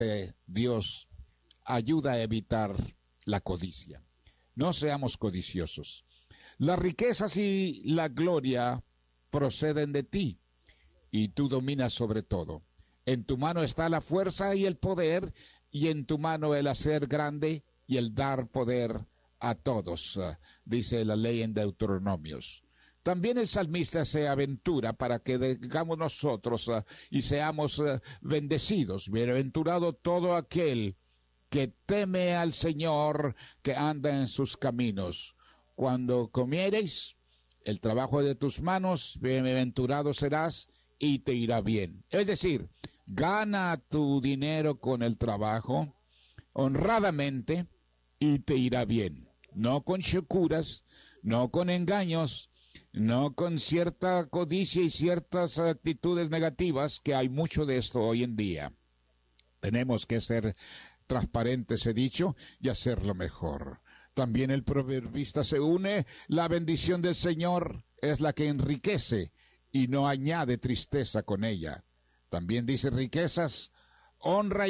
Dios ayuda a evitar la codicia. No seamos codiciosos. Las riquezas y la gloria proceden de ti, y tú dominas sobre todo. En tu mano está la fuerza y el poder, y en tu mano el hacer grande y el dar poder a todos, dice la ley en Deuteronomios. También el salmista se aventura para que digamos nosotros y seamos bendecidos. Bienaventurado todo aquel que teme al Señor, que anda en sus caminos. Cuando comiereis el trabajo de tus manos, bienaventurado serás y te irá bien. Es decir, gana tu dinero con el trabajo, honradamente, y te irá bien. No con chocuras, no con engaños, no con cierta codicia y ciertas actitudes negativas, que hay mucho de esto hoy en día. Tenemos que ser transparentes, he dicho, y hacerlo mejor. También el proverbista se une: la bendición del Señor es la que enriquece y no añade tristeza con ella. También dice: riquezas, honra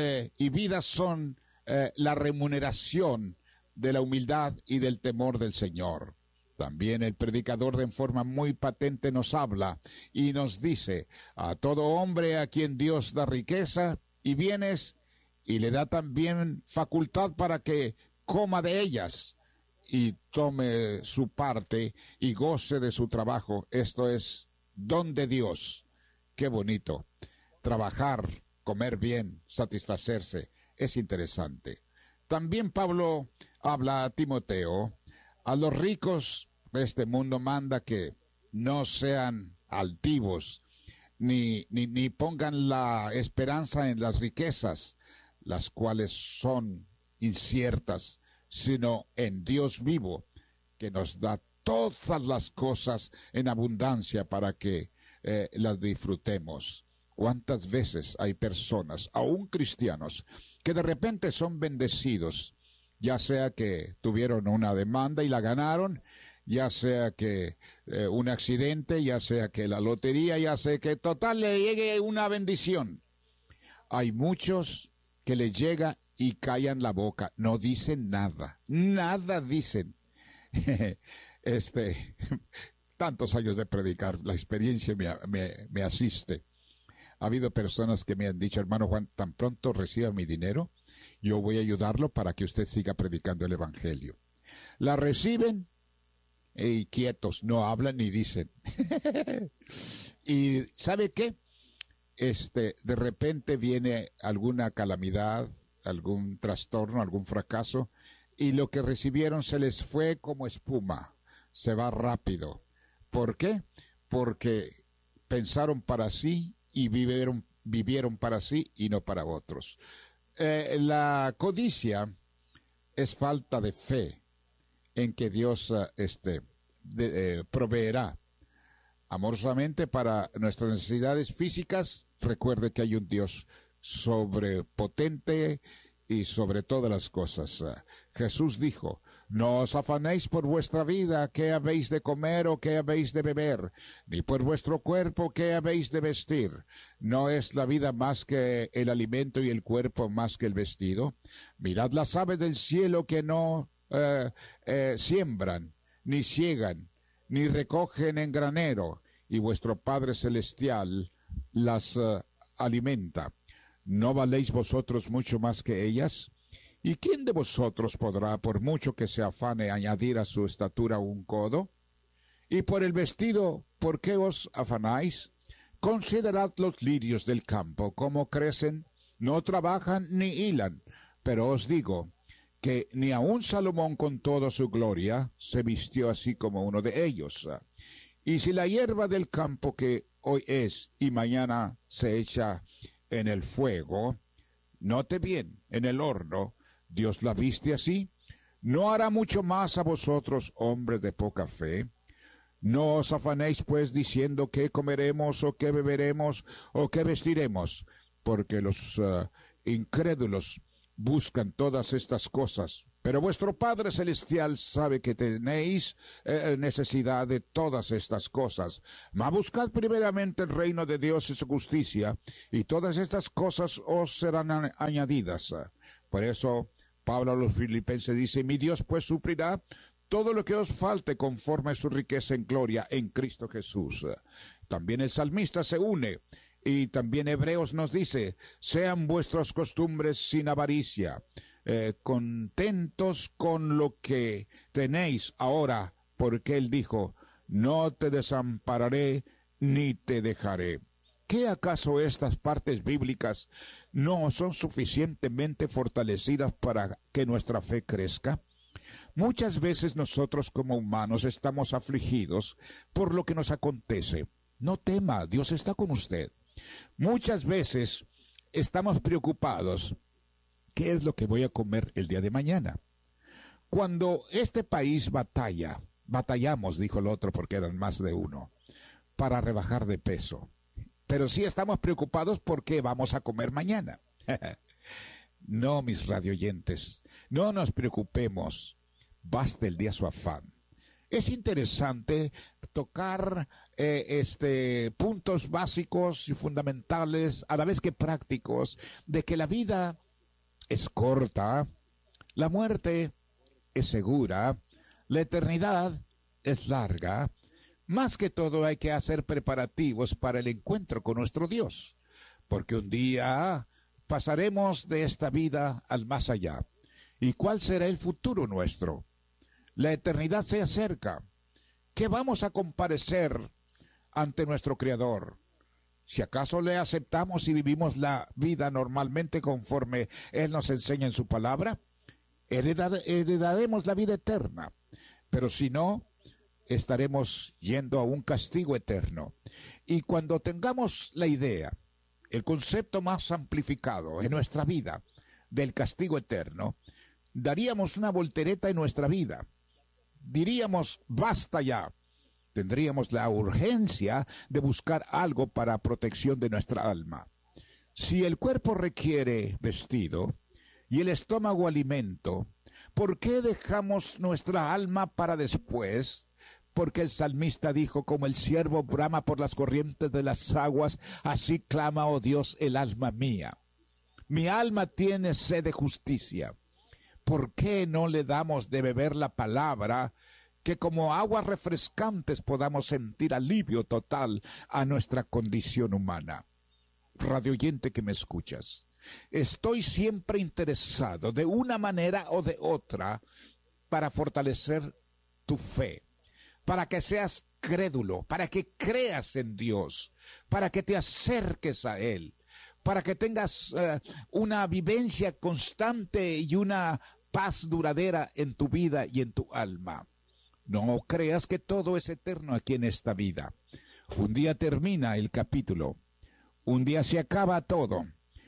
y vida son la remuneración de la humildad y del temor del Señor. También el predicador de forma muy patente nos habla y nos dice: a todo hombre a quien Dios da riqueza y bienes, y le da también facultad para que coma de ellas y tome su parte y goce de su trabajo. Esto es don de Dios. Qué bonito. Trabajar, comer bien, satisfacerse, es interesante. También Pablo habla a Timoteo: a los ricos de este mundo manda que no sean altivos, ni pongan la esperanza en las riquezas, las cuales son inciertas, sino en Dios vivo, que nos da todas las cosas en abundancia para que las disfrutemos. ¿Cuántas veces hay personas, aún cristianos, que de repente son bendecidos, ya sea que tuvieron una demanda y la ganaron, ya sea que un accidente, ya sea que la lotería, ya sea que total le llegue una bendición? Hay muchos que les llega y callan la boca, no dicen nada, nada dicen. Tantos años de predicar, la experiencia me asiste. Ha habido personas que me han dicho: hermano Juan, tan pronto reciba mi dinero, yo voy a ayudarlo para que usted siga predicando el Evangelio. La reciben y quietos, no hablan ni dicen. Y ¿sabe qué? De repente viene alguna calamidad, algún trastorno, algún fracaso, y lo que recibieron se les fue como espuma, se va rápido. ¿Por qué? Porque pensaron para sí y vivieron para sí y no para otros. La codicia es falta de fe en que Dios proveerá amorosamente para nuestras necesidades físicas. Recuerde que hay un Dios sobrepotente y sobre todas las cosas. Jesús dijo: no os afanéis por vuestra vida, qué habéis de comer o qué habéis de beber, ni por vuestro cuerpo, qué habéis de vestir. ¿No es la vida más que el alimento y el cuerpo más que el vestido? Mirad las aves del cielo, que no siembran, ni siegan, ni recogen en granero, y vuestro Padre Celestial las alimenta. ¿No valéis vosotros mucho más que ellas? ¿Y quién de vosotros podrá, por mucho que se afane, añadir a su estatura un codo? Y por el vestido, ¿por qué os afanáis? Considerad los lirios del campo, cómo crecen, no trabajan ni hilan, pero os digo que ni aun Salomón con toda su gloria se vistió así como uno de ellos. Y si la hierba del campo, que hoy es y mañana se echa en el fuego, note bien, en el horno, Dios la viste así, ¿no hará mucho más a vosotros, hombres de poca fe? No os afanéis pues diciendo qué comeremos o qué beberemos o qué vestiremos, porque los incrédulos buscan todas estas cosas, pero vuestro Padre Celestial sabe que tenéis necesidad de todas estas cosas. Mas buscad primeramente el reino de Dios y su justicia, y todas estas cosas os serán añadidas. Por eso Pablo a los Filipenses dice, mi Dios pues suplirá todo lo que os falte conforme a su riqueza en gloria en Cristo Jesús. También el salmista se une, y también Hebreos nos dice, sean vuestras costumbres sin avaricia, contentos con lo que tenéis ahora, porque él dijo, no te desampararé ni te dejaré. ¿Qué acaso estas partes bíblicas no son suficientemente fortalecidas para que nuestra fe crezca? Muchas veces nosotros como humanos estamos afligidos por lo que nos acontece. No tema, Dios está con usted. Muchas veces estamos preocupados. ¿Qué es lo que voy a comer el día de mañana? Cuando este país batallamos, dijo el otro porque eran más de uno, para rebajar de peso. Pero sí estamos preocupados por qué vamos a comer mañana. No, mis radioyentes, no nos preocupemos. Basta el día su afán. Es interesante tocar puntos básicos y fundamentales, a la vez que prácticos, de que la vida es corta, la muerte es segura, la eternidad es larga. Más que todo hay que hacer preparativos para el encuentro con nuestro Dios, porque un día pasaremos de esta vida al más allá. ¿Y cuál será el futuro nuestro? La eternidad se acerca. ¿Qué vamos a comparecer ante nuestro Creador? Si acaso le aceptamos y vivimos la vida normalmente conforme Él nos enseña en su palabra, heredaremos la vida eterna. Pero si no, estaremos yendo a un castigo eterno. Y cuando tengamos la idea, el concepto más amplificado en nuestra vida del castigo eterno, daríamos una voltereta en nuestra vida. Diríamos, basta ya. Tendríamos la urgencia de buscar algo para protección de nuestra alma. Si el cuerpo requiere vestido y el estómago alimento, ¿por qué dejamos nuestra alma para después? Porque el salmista dijo, como el ciervo brama por las corrientes de las aguas, así clama, oh Dios, el alma mía. Mi alma tiene sed de justicia. ¿Por qué no le damos de beber la palabra, que como aguas refrescantes podamos sentir alivio total a nuestra condición humana? Radio oyente que me escuchas, estoy siempre interesado de una manera o de otra para fortalecer tu fe, para que seas crédulo, para que creas en Dios, para que te acerques a Él, para que tengas una vivencia constante y una paz duradera en tu vida y en tu alma. No creas que todo es eterno aquí en esta vida. Un día termina el capítulo, un día se acaba todo,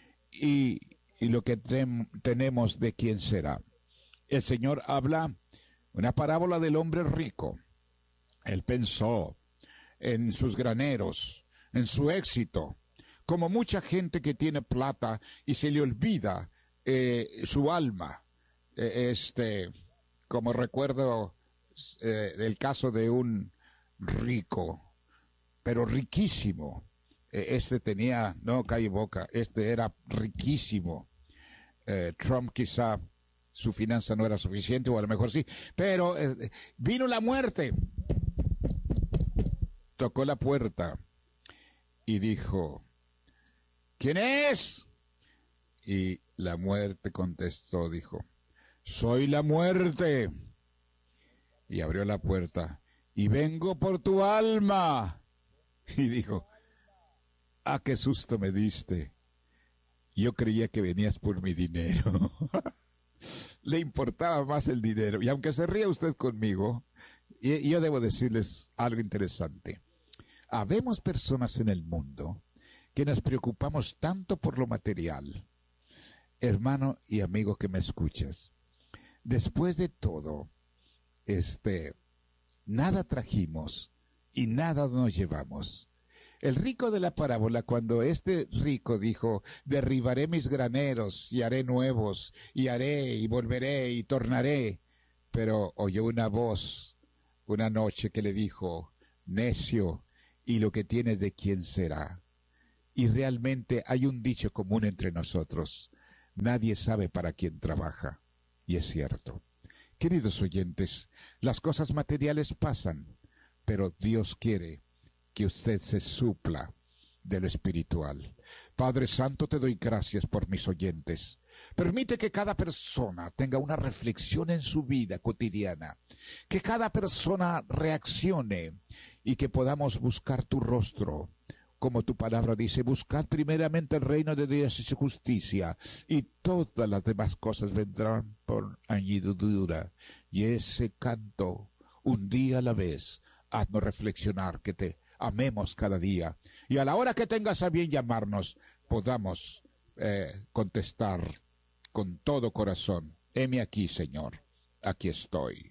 y lo que tenemos de quién será. El Señor habla una parábola del hombre rico. Él pensó en sus graneros, en su éxito, como mucha gente que tiene plata y se le olvida su alma. Como recuerdo el caso de un rico, pero riquísimo. Tenía, no calle boca, era riquísimo. Trump quizá su finanza no era suficiente, o a lo mejor sí, pero vino la muerte, tocó la puerta y dijo, ¿quién es? Y la muerte contestó, dijo, soy la muerte. Y abrió la puerta, y vengo por tu alma. Y dijo, ¡ah, qué susto me diste! Yo creía que venías por mi dinero. Le importaba más el dinero. Y aunque se ría usted conmigo, yo debo decirles algo interesante. Habemos personas en el mundo que nos preocupamos tanto por lo material. Hermano y amigo que me escuchas, después de todo, nada trajimos y nada nos llevamos. El rico de la parábola, cuando este rico dijo, derribaré mis graneros y haré nuevos, y haré y volveré y tornaré, pero oyó una voz una noche que le dijo, necio, ¿y lo que tienes de quién será? Y realmente hay un dicho común entre nosotros, nadie sabe para quién trabaja, y es cierto. Queridos oyentes, las cosas materiales pasan, pero Dios quiere que usted se supla de lo espiritual. Padre Santo, te doy gracias por mis oyentes. Permite que cada persona tenga una reflexión en su vida cotidiana, que cada persona reaccione y que podamos buscar tu rostro. Como tu palabra dice, buscad primeramente el reino de Dios y su justicia, y todas las demás cosas vendrán por añadidura. Y ese canto, un día a la vez, haznos reflexionar, que te amemos cada día, y a la hora que tengas a bien llamarnos, podamos contestar con todo corazón, heme aquí, Señor, aquí estoy.